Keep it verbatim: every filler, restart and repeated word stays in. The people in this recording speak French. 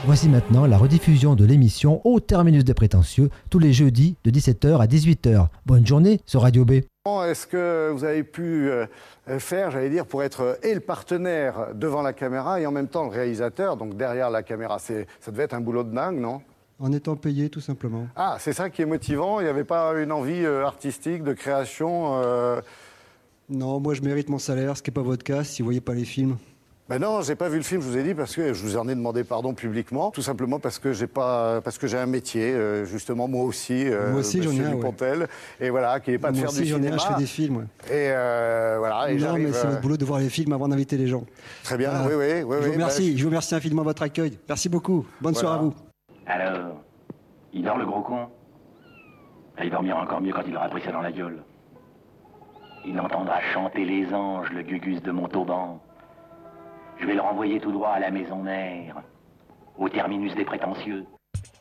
Voici maintenant la rediffusion de l'émission Au Terminus des Prétentieux, tous les jeudis de dix-sept heures à dix-huit heures. Bonne journée sur Radio B. Est-ce que vous avez pu euh, faire, j'allais dire, pour être euh, et le partenaire devant la caméra et en même temps le réalisateur, donc derrière la caméra, c'est, ça devait être un boulot de dingue, non? En étant payé, tout simplement. Ah, c'est ça qui est motivant? Il n'y avait pas une envie euh, artistique, de création euh... Non, moi je mérite mon salaire, ce qui n'est pas votre cas si vous ne voyez pas les films. Ben non, j'ai pas vu le film, je vous ai dit, parce que je vous en ai demandé pardon publiquement, tout simplement parce que j'ai pas, parce que j'ai un métier, euh, justement moi aussi, euh, moi aussi j'en ai un, Dupontel, ouais. Et voilà, qui n'est pas moi de faire aussi, du j'en cinéma. Ai un, je fais des films. Ouais. Et euh, voilà. Et non, j'arrive, mais c'est euh... votre boulot de voir les films avant d'inviter les gens. Très bien, voilà. oui, oui, oui. Je vous remercie, bah, je vous remercie infiniment de votre accueil. Merci beaucoup. Bonne voilà. soirée à vous. Alors, il dort le gros con? Il dormira encore mieux quand il aura pris ça dans la gueule. Il entendra chanter les anges, le gugus de Montauban. Je vais le renvoyer tout droit à la maison mère, au terminus des prétentieux.